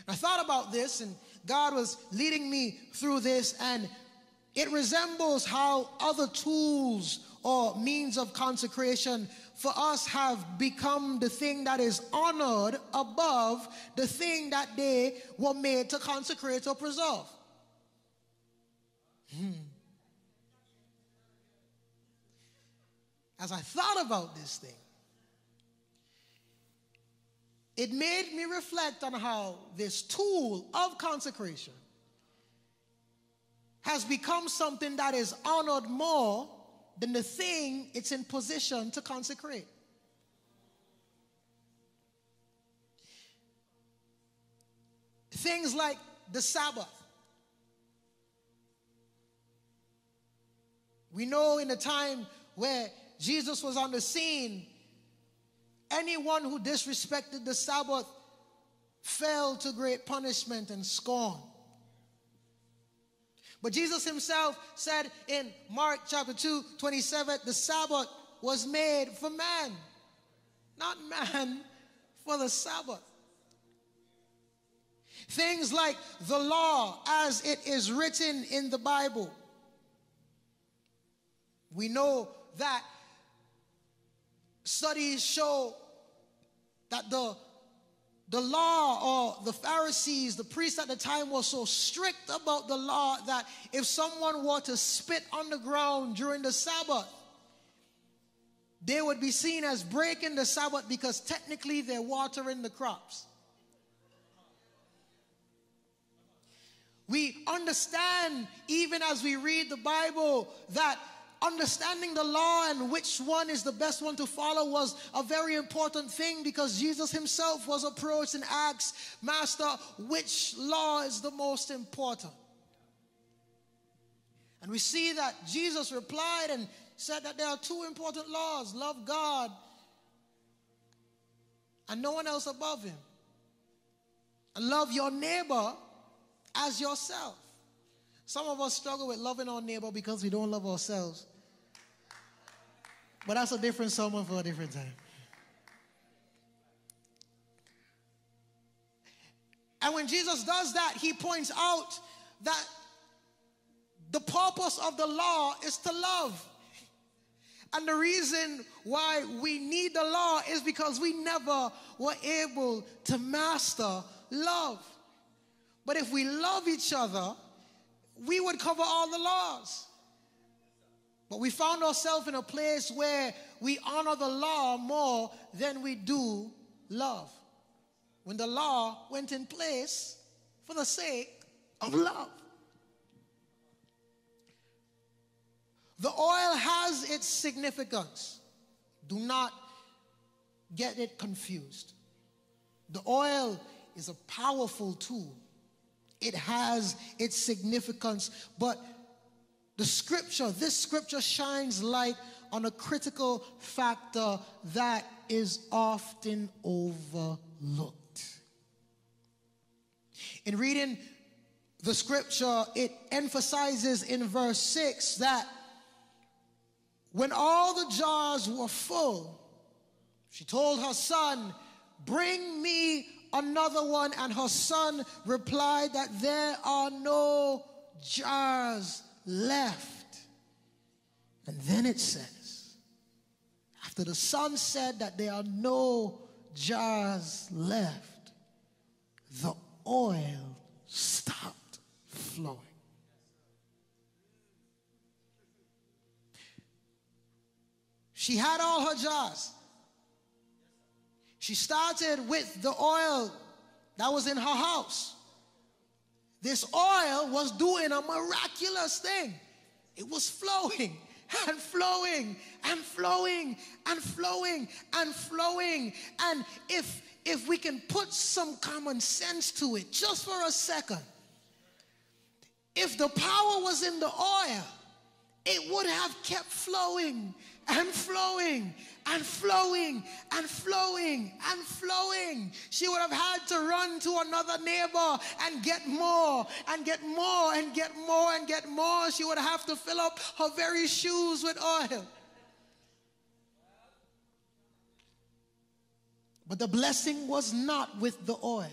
I thought about this, and God was leading me through this, and it resembles how other tools or means of consecration for us have become the thing that is honored above the thing that they were made to consecrate or preserve. As I thought about this thing, it made me reflect on how this tool of consecration has become something that is honored more than the thing it's in position to consecrate. Things like the Sabbath. We know in the time where Jesus was on the scene, anyone who disrespected the Sabbath fell to great punishment and scorn. But Jesus himself said in Mark chapter 2:27, the Sabbath was made for man, not man for the Sabbath. Things like the law as it is written in the Bible. We know that studies show that the law, or the Pharisees, the priests at the time, were so strict about the law that if someone were to spit on the ground during the Sabbath, they would be seen as breaking the Sabbath because technically they're watering the crops. We understand, even as we read the Bible, that understanding the law and which one is the best one to follow was a very important thing, because Jesus himself was approached and asked, Master, which law is the most important? And we see that Jesus replied and said that there are two important laws: love God and no one else above him, and love your neighbor as yourself. Some of us struggle with loving our neighbor because we don't love ourselves. But that's a different sermon for a different time. And when Jesus does that, he points out that the purpose of the law is to love. And the reason why we need the law is because we never were able to master love. But if we love each other, we would cover all the laws. But we found ourselves in a place where we honor the law more than we do love, when the law went in place for the sake of love. The oil has its significance. Do not get it confused. The oil is a powerful tool. It has its significance, but this scripture shines light on a critical factor that is often overlooked. In reading the scripture, it emphasizes in verse 6 that when all the jars were full, she told her son, "Bring me another one." And her son replied that there are no jars left. And then it says, after the son said that there are no jars left, the oil stopped flowing. She had all her jars. She started with the oil that was in her house. This oil was doing a miraculous thing. It was flowing and flowing and flowing and flowing and flowing. And if we can put some common sense to it just for a second, if the power was in the oil, it would have kept flowing and flowing and flowing and flowing and flowing. She would have had to run to another neighbor and get more and get more and get more and get more. She would have to fill up her very shoes with oil. But the blessing was not with the oil.